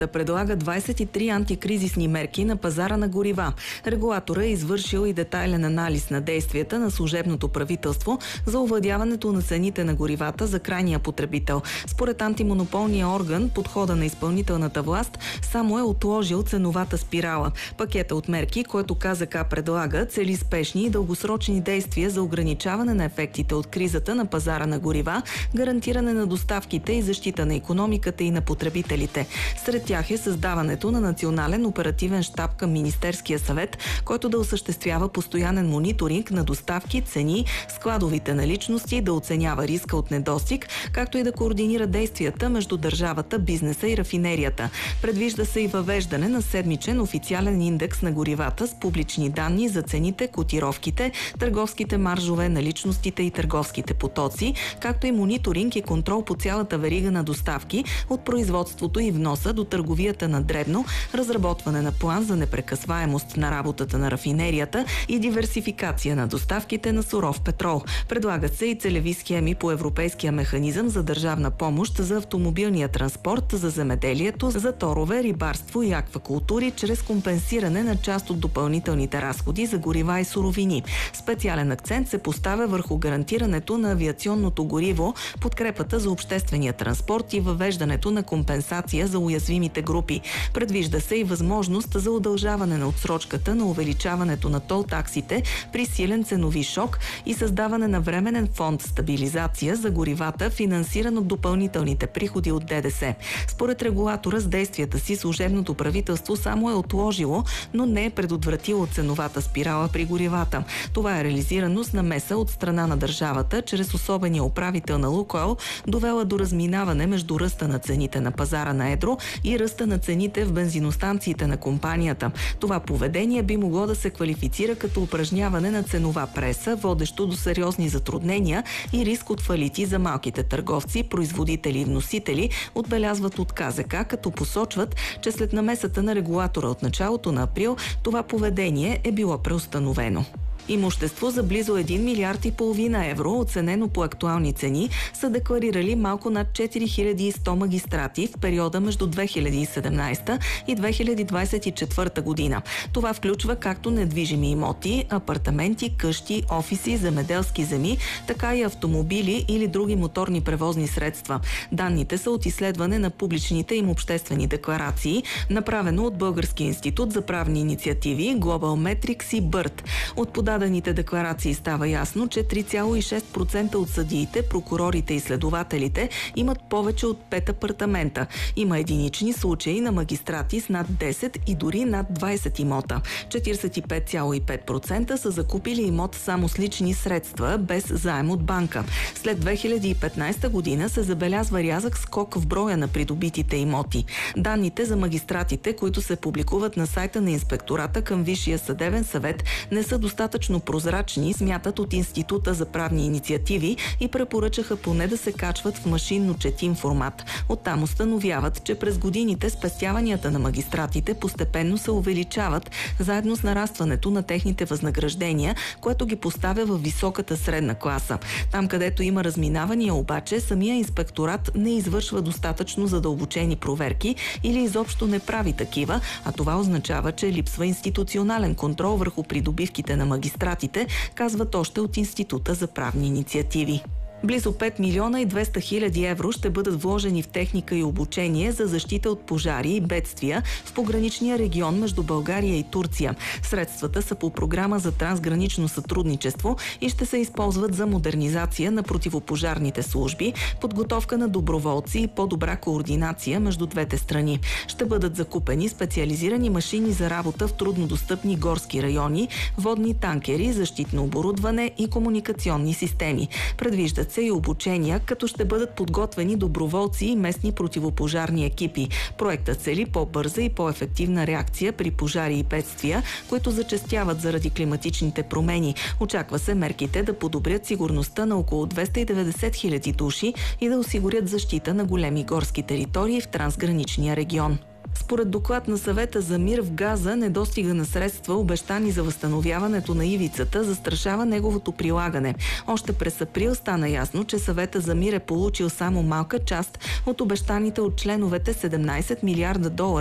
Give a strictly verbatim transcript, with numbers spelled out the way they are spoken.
да предлага двадесет и три антикризисни мерки на пазара на горива. Регулаторът е извършил и детайлен анализ на действията на служебното правителство за овладяването на цените на горивата за крайния потребител. Според антимонополния орган, подхода на изпълнителната власт само е отложил ценовата спирала. Пакета от мерки, който КЗК предлага, цели спешни и дългосрочни действия за ограничаване на ефектите от кризата на пазара на горива, гарантиране на доставките и защита на икономиката и на потребителите. Сред тях е създаването на национален оперативен щаб към Министерския съвет, който да осъществява постоянен мониторинг на доставки, цени, складовите наличности, да оценява риска от недостиг, както и да координира действията между държавата, бизнеса и рафинерията. Предвижда се и въвеждане на седмичен официален индекс на горивата с публични данни за цените, котировките, търговските маржове, наличностите и търговските потоци, както и мониторинг и контрол по цялата верига на доставки от производството и вноса до търговията на дребно, разработване на план за непрекъсваемост на работата на рафинерията и диверсификация на доставките на суров петрол. Предлагат се и целеви схеми по Европейския механизъм за държавна помощ за автомобилния транспорт, за земеделието, за торове, рибарство и аквакултури, чрез компенсиране на част от допълнителните разходи за горива и суровини. Специален акцент се поставя върху гарантирането на авиационното гориво, подкрепата за обществения транспорт и въвеждането на компенсация за уязвимите групи. Предвижда се и възможност за удължаване на отсрочката на увеличаването на тол таксите при силен ценови шок и създаване на временен фонд стабилизация за горивата, финансиран от допълнителните приходи от ДДС. Според регулатора с действията си служебното правителство само е отложило, но не е предотвратило ценовата спирала при горивата. Това е реализирано с намеса от страна на държавата чрез особения управител на Лукойл, довела до разминаване между ръста на цените на пазара на едро и ръста на цените в бензиностанциите на компанията. Това поведение би могло да се квалифицира като упражняване на ценова преса, водещо до сериозни затруднения и риск от фалити за малките търговци, производители и вносители, отбелязват от КЗК, като посочват, че след намесата на регулатора от началото на април това поведение е било преустановено. Имущество за близо един милиард и половина евро, оценено по актуални цени, са декларирали малко над четири хиляди и сто магистрати в периода между две хиляди и седемнадесета и две хиляди двадесет и четвърта година. Това включва както недвижими имоти, апартаменти, къщи, офиси, земеделски земи, така и автомобили или други моторни превозни средства. Данните са от изследване на публичните им обществени декларации, направено от Българския институт за правни инициативи, Global Metrics и Бърт. От подадените декларации става ясно, че три цяло и шест процента от съдиите, прокурорите и следователите имат повече от пет апартамента. Има единични случаи на магистрати с над десет и дори над двадесет имота. четиридесет и пет цяло и пет процента са закупили имот само с лични средства, без заем от банка. След две хиляди и петнадесета година се забелязва рязък скок в броя на придобитите имоти. Данните за магистратите, които се публикуват на сайта на инспектората към Висшия съдебен съвет, не са достатъчно прозрачни, смятат от Института за правни инициативи и препоръчаха поне да се качват в машинно четим формат. Оттам установяват, че през годините спестяванията на магистратите постепенно се увеличават, заедно с нарастването на техните възнаграждения, което ги поставя в високата средна класа. Там, където има разминавания обаче, самия инспекторат не извършва достатъчно задълбочени проверки или изобщо не прави такива, а това означава, че липсва институционален контрол върху придобивките на магистратите, казват още от Института за правни инициативи. Близо пет милиона и двеста хиляди евро ще бъдат вложени в техника и обучение за защита от пожари и бедствия в пограничния регион между България и Турция. Средствата са по програма за трансгранично сътрудничество и ще се използват за модернизация на противопожарните служби, подготовка на доброволци и по-добра координация между двете страни. Ще бъдат закупени специализирани машини за работа в труднодостъпни горски райони, водни танкери, защитно оборудване и комуникационни системи. Предвиждат се и обучения, като ще бъдат подготвени доброволци и местни противопожарни екипи. Проектът цели по-бърза и по-ефективна реакция при пожари и бедствия, които зачестяват заради климатичните промени. Очаква се мерките да подобрят сигурността на около двеста и деветдесет хиляди души и да осигурят защита на големи горски територии в трансграничния регион. Според доклад на Съвета за мир в Газа, недостига на средства, обещани за възстановяването на ивицата, застрашава неговото прилагане. Още през април стана ясно, че Съвета за мир е получил само малка част от обещаните от членовете седемнайсет милиарда долара